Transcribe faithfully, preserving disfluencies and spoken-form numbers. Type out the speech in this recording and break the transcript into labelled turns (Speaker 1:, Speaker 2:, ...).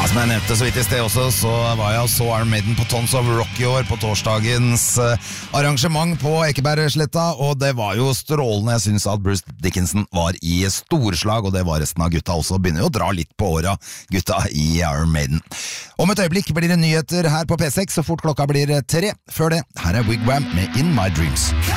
Speaker 1: Som jeg nevnte så vidt i sted også, så var jeg og så Iron Maiden på Tons of Rock i år på torsdagens uh, arrangement på Ekebergsletta, og det var jo strålende. Jeg synes at Bruce Dickinson var i storslag, og det var resten av gutta også. Begynner jo å dra litt på åra, gutta i Iron Maiden. Om et øyeblikk blir det nyheter her på P seks, så fort klokka blir tre. Før det, her er Wigwam med In My Dreams.